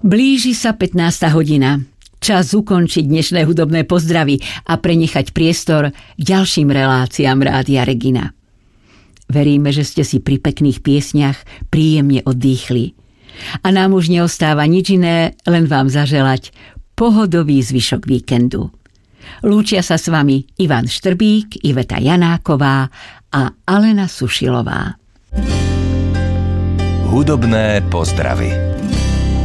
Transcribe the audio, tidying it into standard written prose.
Blíži sa 15. hodina. Čas ukončiť dnešné hudobné pozdravy a prenechať priestor ďalším reláciám Rádia Regina. Veríme, že ste si pri pekných piesniach príjemne oddychli. A nám už neostáva nič iné, len vám zaželať pohodový zvyšok víkendu. Lúčia sa s vami Ivan Štrbík, Iveta Janáková a Alena Sušilová. Hudobné pozdravy.